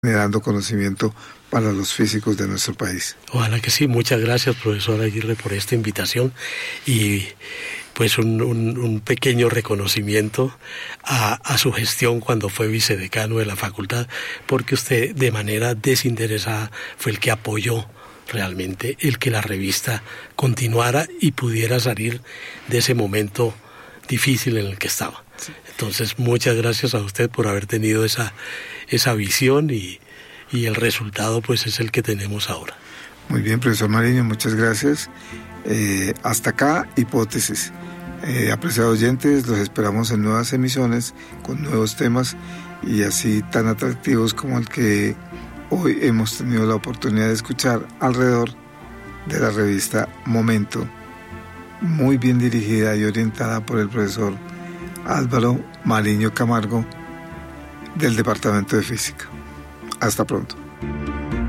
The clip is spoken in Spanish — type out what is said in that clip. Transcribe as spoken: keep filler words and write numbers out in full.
generando conocimiento para los físicos de nuestro país. Ojalá que sí. Muchas gracias, profesor Aguirre, por esta invitación y pues un, un, un pequeño reconocimiento a, a su gestión cuando fue vicedecano de la facultad, porque usted de manera desinteresada fue el que apoyó realmente el que la revista continuara y pudiera salir de ese momento difícil en el que estaba. Sí. Entonces, muchas gracias a usted por haber tenido esa, esa visión y, y el resultado pues es el que tenemos ahora. Muy bien, profesor Mariño, muchas gracias. Eh, hasta acá, Hipótesis. Eh, apreciados oyentes, los esperamos en nuevas emisiones con nuevos temas y así tan atractivos como el que hoy hemos tenido la oportunidad de escuchar alrededor de la revista Momento, muy bien dirigida y orientada por el profesor Álvaro Mariño Camargo del Departamento de Física. Hasta pronto.